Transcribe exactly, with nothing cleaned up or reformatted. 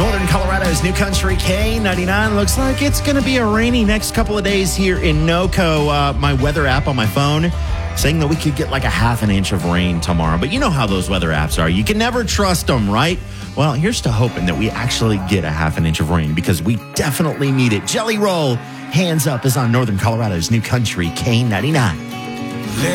Northern Colorado's New Country K ninety-nine. Looks like it's going to be a rainy next couple of days here in NoCo. Uh, my weather app on my phone saying that we could get like a half an inch of rain tomorrow. But you know how those weather apps are. You can never trust them, right? Well, here's to hoping that we actually get a half an inch of rain because we definitely need it. Jelly Roll, Hands Up is on Northern Colorado's New Country K ninety-nine.